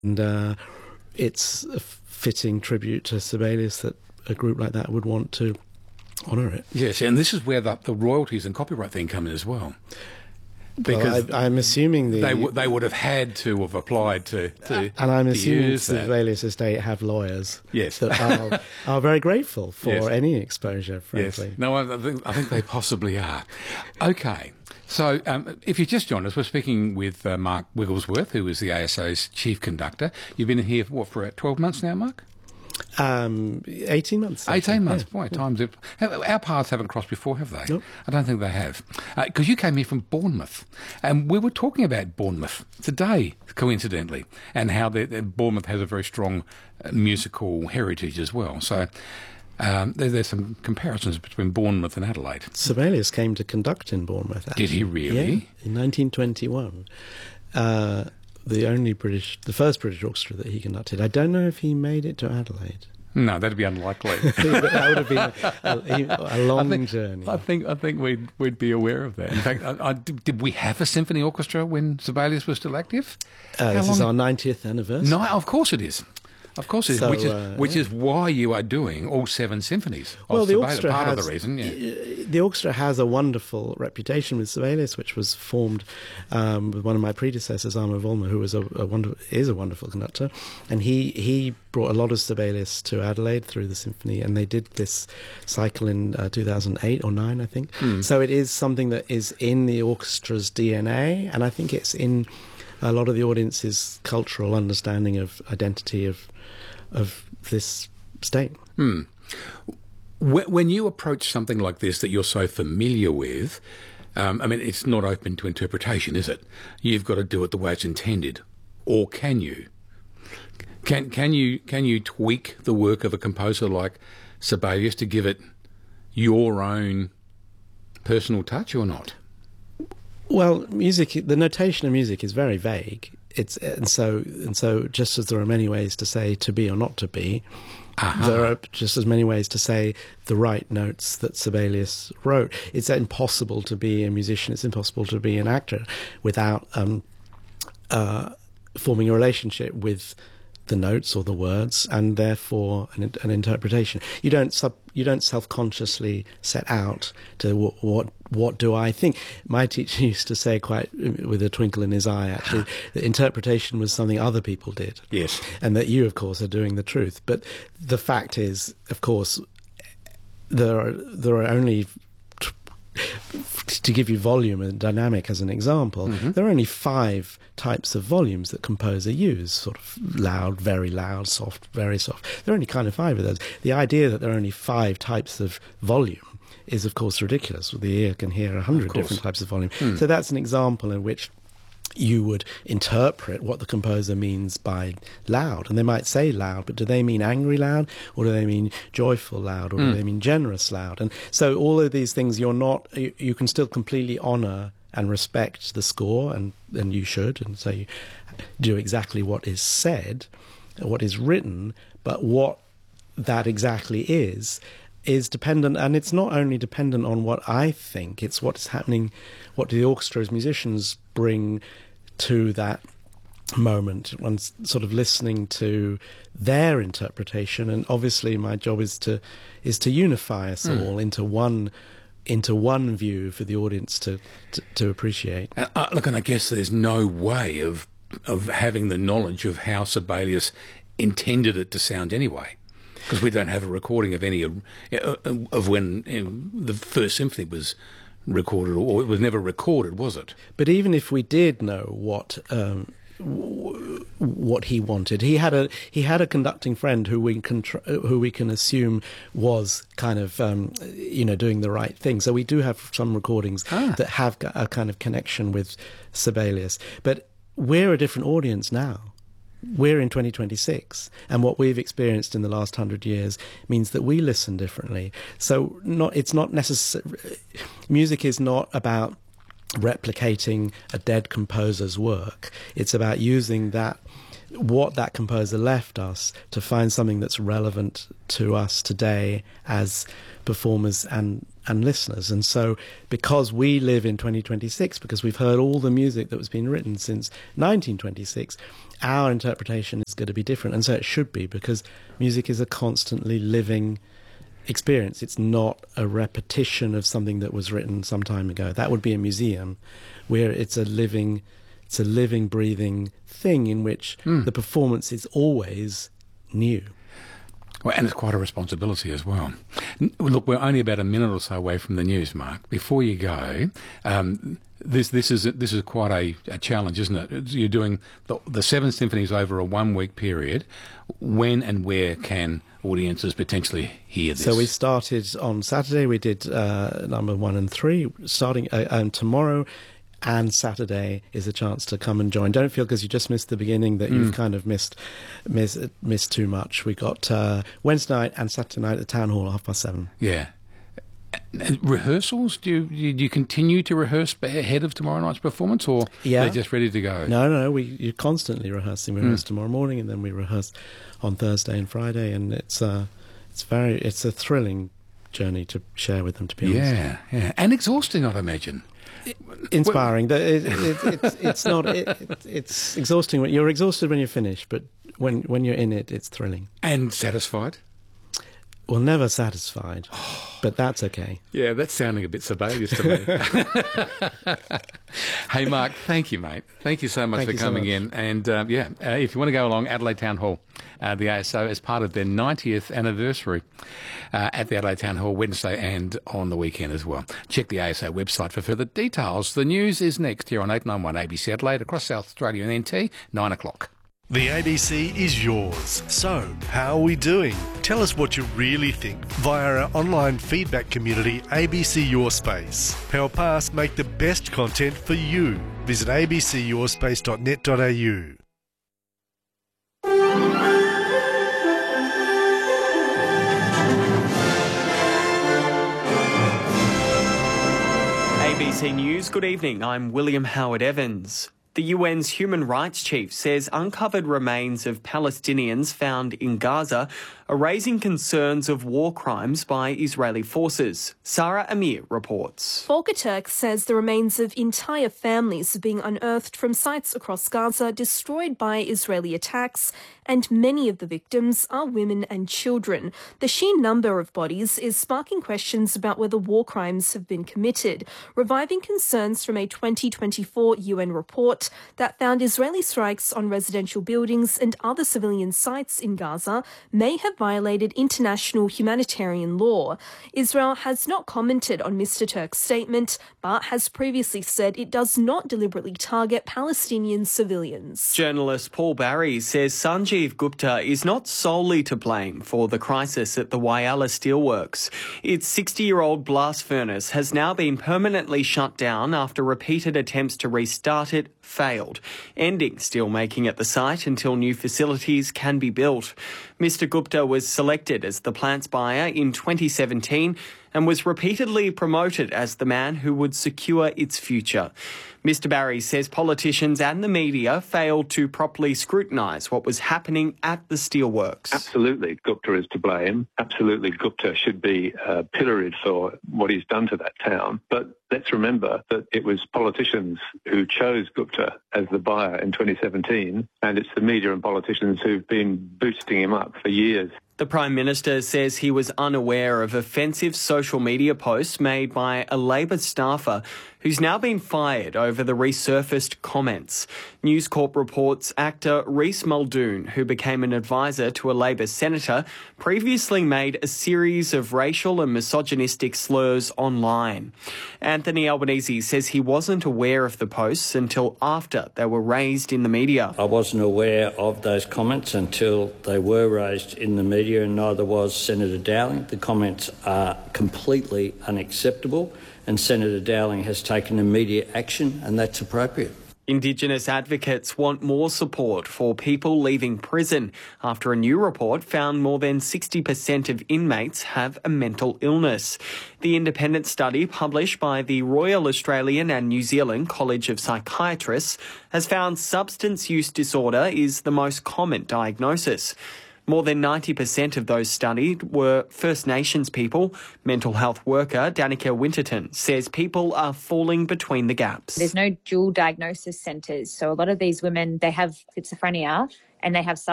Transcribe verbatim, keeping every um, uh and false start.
And uh, it's a fitting tribute to Sibelius that a group like that would want to honour it. Yes, and this is where the, the royalties and copyright thing come in as well. Because well, I, I'm assuming the they w- they would have had to have applied to, to and I'm to assuming the that. Sibelius estate have lawyers. Yes, that are, are very grateful for yes. any exposure. Frankly, yes. No, I think I think they possibly are. Okay, so um, if you just joined us, we're speaking with uh, Mark Wigglesworth, who is the A S O's chief conductor. You've been here for what for twelve months now, Mark? Um, eighteen months. Eighteen months. Yeah. Boy, times have, our paths haven't crossed before, have they? Nope. I don't think they have. Because uh, you came here from Bournemouth, and we were talking about Bournemouth today, coincidentally, and how the, the Bournemouth has a very strong uh, musical heritage as well. So um, there, there's some comparisons between Bournemouth and Adelaide. Sibelius came to conduct in Bournemouth. Actually. Did he really? Yeah, in nineteen twenty-one. Uh, the only British, the first British orchestra that he conducted. I don't know if he made it to Adelaide. No, that'd be unlikely. That would have been a, a, a long I think, journey. I think I think we'd we'd be aware of that. In fact, I, I, did, did we have a symphony orchestra when Sibelius was still active? Uh, this long? is our ninetieth anniversary. No, of course it is. Of course it is, so, which is uh, which yeah. is why you are doing all seven symphonies. Of well, the Sibelius, orchestra part has, of the reason, yeah. The orchestra has a wonderful reputation with Sibelius, which was formed um, with one of my predecessors, Armo Vollmer, who was a, a wonder, is a wonderful conductor, and he he brought a lot of Sibelius to Adelaide through the symphony, and they did this cycle in uh, two thousand eight or nine, I think. Mm. So it is something that is in the orchestra's D N A, and I think it's in a lot of the audience's cultural understanding of identity of. of this state. Hmm. When you approach something like this that you're so familiar with, um, I mean, it's not open to interpretation, is it? You've got to do it the way it's intended. Or can you? Can can you can you tweak the work of a composer like Sibelius to give it your own personal touch or not? Well, music, the notation of music is very vague. It's and so and so. Just as there are many ways to say to be or not to be, uh-huh. there are just as many ways to say the right notes that Sibelius wrote. It's impossible to be a musician. It's impossible to be an actor without um, uh, forming a relationship with the notes or the words, and therefore an, an interpretation. You don't sub, you don't self-consciously set out to what, what what do I think. My teacher used to say, quite with a twinkle in his eye, actually, that interpretation was something other people did. Yes, and that you, of course, are doing the truth. But the fact is, of course, there are there are only. To give you volume and dynamic as an example, mm-hmm. there are only five types of volumes that composer use, sort of loud, very loud, soft, very soft. There are only kind of five of those. The idea that there are only five types of volume is, of course, ridiculous. The ear can hear a hundred different types of volume. Mm. So that's an example in which you would interpret what the composer means by loud. And they might say loud, but do they mean angry loud, or do they mean joyful loud, or mm. do they mean generous loud? And so all of these things, you're not, you, you can still completely honour and respect the score, and, and you should, and so you do exactly what is said, what is written, but what that exactly is, is dependent, and it's not only dependent on what I think, it's what's happening, what the orchestra as musicians bring to that moment. One's sort of listening to their interpretation, and obviously my job is to is to unify us mm. all into one into one view for the audience to to, to appreciate. Uh, uh, look, and I guess there's no way of of having the knowledge of how Sibelius intended it to sound anyway, because we don't have a recording of any of, of when you know, the first symphony was recorded, or it was never recorded, was it? But even if we did know what um, w- what he wanted, he had a he had a conducting friend who we can tr- who we can assume was kind of um, you know doing the right thing. So we do have some recordings ah. that have a kind of connection with Sibelius. But we're a different audience now. We're in twenty twenty-six, and what we've experienced in the last hundred years means that we listen differently. So not it's not necessary. Music is not about replicating a dead composer's work. It's about using that what that composer left us to find something that's relevant to us today as performers and and listeners. And so because we live in twenty twenty-six, because we've heard all the music that was being written since nineteen twenty-six, our interpretation is going to be different. And so it should be, because music is a constantly living experience. It's not a repetition of something that was written some time ago. That would be a museum, where it's a living it's a living, breathing thing in which mm. the performance is always new. Well, and it's quite a responsibility as well. Look, we're only about a minute or so away from the news, Mark. Before you go, um, this this is this is quite a, a challenge, isn't it? You're doing the, the seven symphonies over a one-week period. When and where can audiences potentially hear this? So we started on Saturday. We did uh, number one and three. Starting uh, um, tomorrow and Saturday is a chance to come and join. Don't feel because you just missed the beginning that mm. you've kind of missed missed, missed too much. We got uh, Wednesday night and Saturday night at the Town Hall at half past seven. Yeah. And rehearsals? Do you, do you continue to rehearse ahead of tomorrow night's performance, or yeah. they're just ready to go? No, no, we you're constantly rehearsing. We rehearse mm. tomorrow morning, and then we rehearse on Thursday and Friday, and it's uh, it's very it's a thrilling journey to share with them. To be honest, yeah, yeah, and exhausting, I'd imagine. Inspiring. Well, it, it, it, it's, it's not. It, it, it's exhausting. When you're exhausted when you're finished, but when when you're in it, it's thrilling and satisfied. Well, never satisfied, but that's okay. Yeah, that's sounding a bit Sibelius to me. Hey, Mark, thank you, mate. Thank you so much thank for coming so much. in. And, uh, yeah, uh, if you want to go along, Adelaide Town Hall, uh, the A S O, as part of their ninetieth anniversary uh, at the Adelaide Town Hall, Wednesday and on the weekend as well. Check the A S O website for further details. The news is next here on eight ninety-one A B C Adelaide, across South Australia and N T, nine o'clock. The A B C is yours. So, how are we doing? Tell us what you really think via our online feedback community, A B C Your Space. Help us make the best content for you. Visit a b c your space dot net dot a u. A B C News, good evening. I'm William Howard Evans. The U N's human rights chief says uncovered remains of Palestinians found in Gaza are raising concerns of war crimes by Israeli forces. Sarah Amir reports. Volker Turk says the remains of entire families are being unearthed from sites across Gaza destroyed by Israeli attacks, and many of the victims are women and children. The sheer number of bodies is sparking questions about whether war crimes have been committed, reviving concerns from a twenty twenty-four U N report that found Israeli strikes on residential buildings and other civilian sites in Gaza may have violated international humanitarian law. Israel has not commented on Mister Turk's statement, but has previously said it does not deliberately target Palestinian civilians. Journalist Paul Barry says Sanjeev Gupta is not solely to blame for the crisis at the Whyalla Steelworks. Its sixty-year-old blast furnace has now been permanently shut down after repeated attempts to restart it failed, ending steelmaking at the site until new facilities can be built. Mister Gupta was selected as the plant's buyer in twenty seventeen and was repeatedly promoted as the man who would secure its future. Mister Barry says politicians and the media failed to properly scrutinise what was happening at the steelworks. Absolutely, Gupta is to blame. Absolutely, Gupta should be uh, pilloried for what he's done to that town. But let's remember that it was politicians who chose Gupta as the buyer in twenty seventeen, and it's the media and politicians who've been boosting him up for years. The Prime Minister says he was unaware of offensive social media posts made by a Labor staffer who's now been fired over the resurfaced comments. News Corp reports actor Reece Muldoon, who became an advisor to a Labor senator, previously made a series of racial and misogynistic slurs online. Anthony Albanese says he wasn't aware of the posts until after they were raised in the media. I wasn't aware of those comments until they were raised in the media, and neither was Senator Dowling. The comments are completely unacceptable, and Senator Dowling has taken immediate action, and that's appropriate. Indigenous advocates want more support for people leaving prison after a new report found more than sixty percent of inmates have a mental illness. The independent study published by the Royal Australian and New Zealand College of Psychiatrists has found substance use disorder is the most common diagnosis. More than ninety percent of those studied were First Nations people. Mental health worker Danica Winterton says people are falling between the gaps. There's no dual diagnosis centres. So a lot of these women, they have schizophrenia and they have